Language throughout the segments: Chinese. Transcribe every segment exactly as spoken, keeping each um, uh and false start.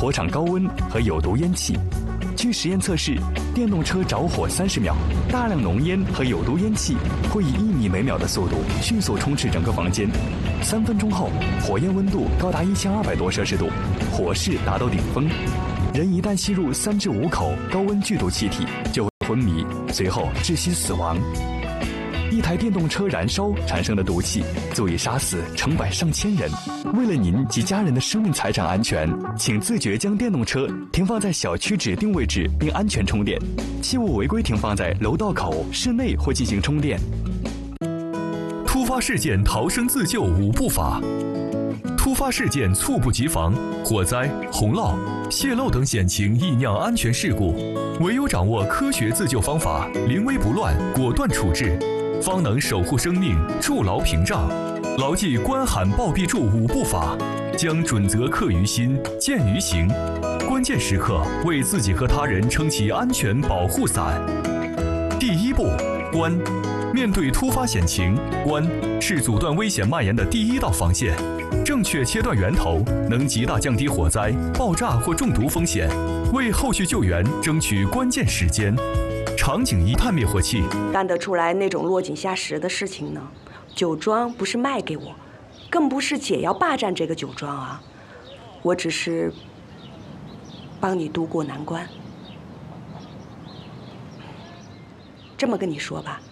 火场高温和有毒烟气。据实验测试，电动车着火三十秒，大量浓烟和有毒烟气会以一米每秒的速度迅速充斥整个房间。三分钟后，火焰温度高达一千二百多摄氏度，火势达到顶峰。人一旦吸入三至五口高温剧毒气体，就会昏迷，随后窒息死亡。一台电动车燃烧产生的毒气足以杀死成百上千人。为了您及家人的生命财产安全，请自觉将电动车停放在小区指定位置并安全充电，切勿违规停放在楼道口、室内或进行充电。 突发事件逃生自救五步法。突发事件猝不及防，火灾、洪涝、泄漏等险情易酿安全事故，唯有掌握科学自救方法，临危不乱，果断处置，方能守护生命，筑牢屏障。牢记关喊报必助五步法，将准则刻于心，见于行。关键时刻为自己和他人撑起安全保护伞。第一步，关。面对突发险情，关是阻断危险蔓延的第一道防线。正确切断源头，能极大降低火灾、爆炸或中毒风险，为后续救援争取关键时间。长颈一碳灭火器干得出来那种落井下石的事情呢？酒庄不是卖给我，更不是姐要霸占这个酒庄啊！我只是帮你渡过难关。这么跟你说吧，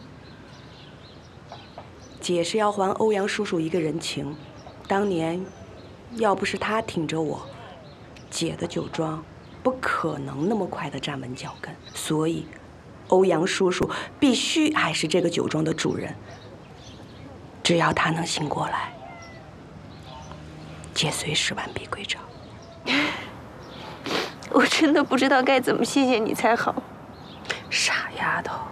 姐是要还欧阳叔叔一个人情。当年要不是他挺着我，姐的酒庄不可能那么快的站稳脚跟。所以欧阳叔叔必须还是这个酒庄的主人。只要他能醒过来，姐随时完璧归赵。 我真的不知道该怎么谢谢你才好。 傻丫头，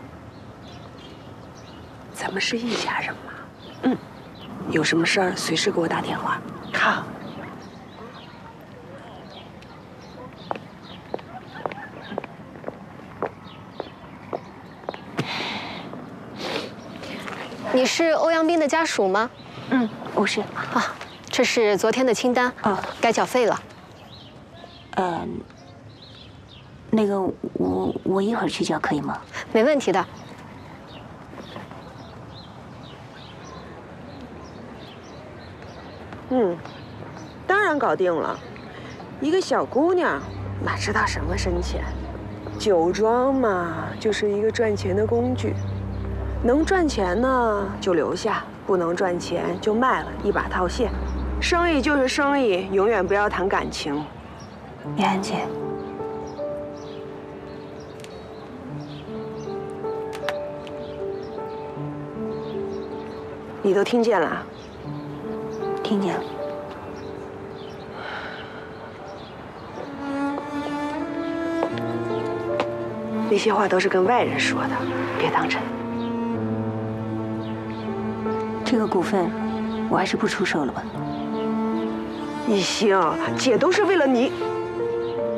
咱们是一家人嘛。嗯，有什么事儿随时给我打电话。好。 你是欧阳斌的家属吗？ 嗯，我是。 啊，这是昨天的清单。 哦， 该缴费了。 呃，那个我我一会儿去缴可以吗？ 没问题的。 嗯，当然搞定了。一个小姑娘哪知道什么深浅？酒庄嘛，就是一个赚钱的工具。能赚钱呢就留下，不能赚钱就卖了，一把套现。生意就是生意，永远不要谈感情。 叶安姐， 你都听见了？ 听见了。 那些话都是跟外人说的，别当真。 这个股份，我还是不出手了吧。 一星，姐都是为了你。